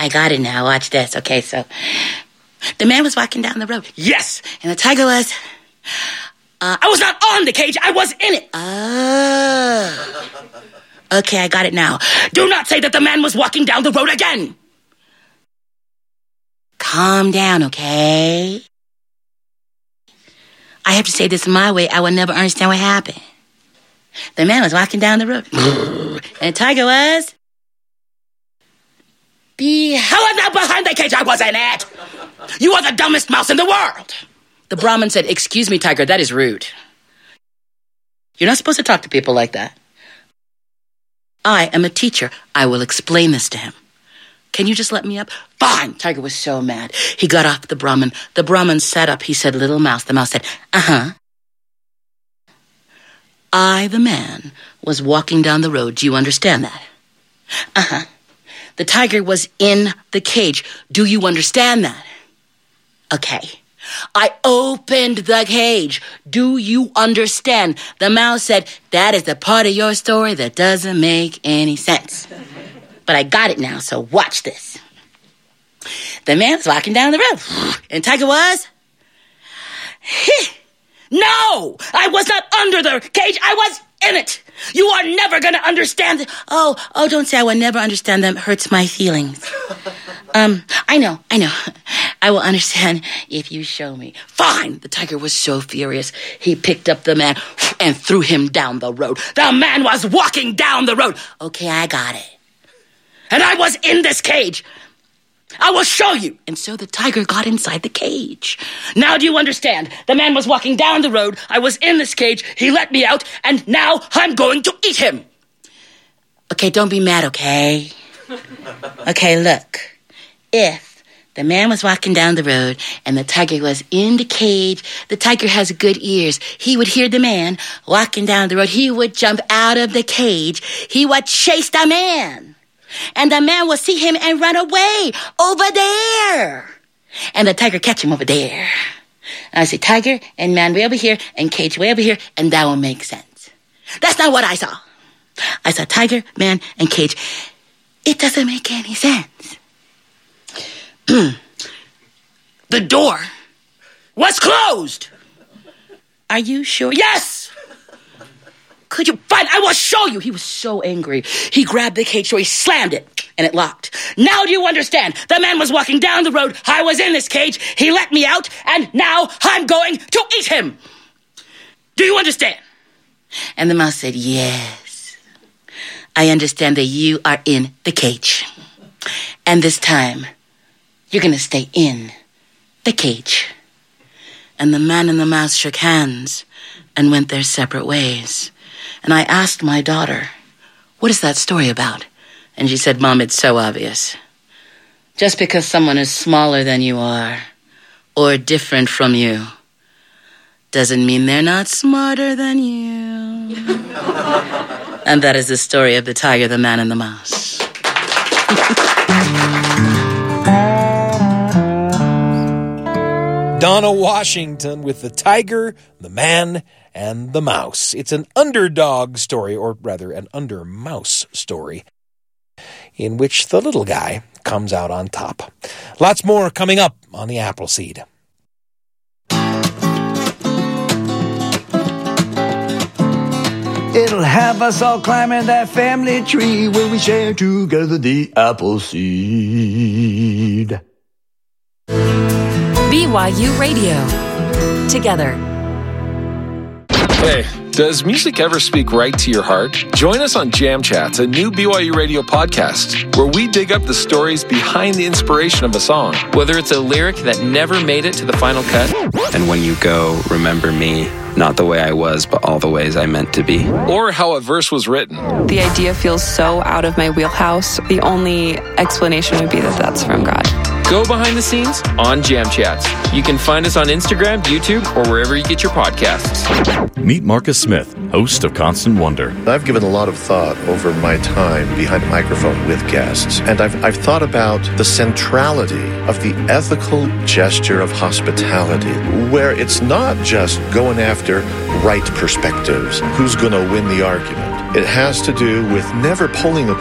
I got it now. Watch this. Okay, so the man was walking down the road. Yes, and the tiger was... I was not on the cage. I was in it. Oh. Okay, I got it now. Do not say that the man was walking down the road again. Calm down, okay? I have to say this my way. I will never understand what happened. The man was walking down the road. And the tiger was... I was not behind the cage. I was in it. You are the dumbest mouse in the world. The Brahmin said, "Excuse me, tiger, that is rude. You're not supposed to talk to people like that. I am a teacher. I will explain this to him. Can you just let me up?" Fine. Tiger was so mad. He got off the Brahmin. The Brahmin sat up. He said, "Little mouse." The mouse said, "Uh-huh. I, the man, was walking down the road. Do you understand that?" "Uh-huh. The tiger was in the cage. Do you understand that?" "Okay. I opened the cage. Do you understand?" The mouse said, "That is the part of your story that doesn't make any sense. But I got it now, so watch this." The man was walking down the road. And Tiger was... No! I was not under the cage. I was in it. You are never going to understand it. Oh, don't say I will never understand them. It hurts my feelings. I know. I will understand if you show me. Fine. The tiger was so furious. He picked up the man and threw him down the road. The man was walking down the road. Okay, I got it. And I was in this cage. I will show you. And so the tiger got inside the cage. Now do you understand? The man was walking down the road. I was in this cage. He let me out. And now I'm going to eat him. Okay, don't be mad, okay? Okay, look. If the man was walking down the road and the tiger was in the cage, the tiger has good ears. He would hear the man walking down the road. He would jump out of the cage. He would chase the man. And the man will see him and run away over there. And the tiger catch him over there. And I say, tiger and man way over here and cage way over here, and that will make sense. That's not what I saw. I saw tiger, man, and cage. It doesn't make any sense. The door was closed. Are you sure? Yes! Could you? Fine, I will show you. He was so angry. He grabbed the cage door, he slammed it, and it locked. Now do you understand? The man was walking down the road. I was in this cage. He let me out, and now I'm going to eat him. Do you understand? And the mouse said, yes. I understand that you are in the cage. And this time, you're going to stay in the cage. And the man and the mouse shook hands and went their separate ways. And I asked my daughter, what is that story about? And she said, Mom, it's so obvious. Just because someone is smaller than you are or different from you doesn't mean they're not smarter than you. And that is the story of the tiger, the man, and the mouse. Donna Washington with The Tiger, the Man, and the Mouse. It's an underdog story, or rather an under-mouse story, in which the little guy comes out on top. Lots more coming up on the Appleseed. It'll have us all climbing that family tree where we share together the Appleseed. BYU Radio. Together. Hey, does music ever speak right to your heart? Join us on Jam Chats, a new BYU Radio podcast, where we dig up the stories behind the inspiration of a song. Whether it's a lyric that never made it to the final cut. And when you go, remember me, not the way I was, but all the ways I meant to be. Or how a verse was written. The idea feels so out of my wheelhouse. The only explanation would be that that's from God. Go behind the scenes on Jam Chats. You can find us on Instagram, YouTube, or wherever you get your podcasts. Meet Marcus Smith, host of Constant Wonder. I've given a lot of thought over my time behind a microphone with guests, and I've thought about the centrality of the ethical gesture of hospitality, where it's not just going after right perspectives, who's going to win the argument. It has to do with never pulling a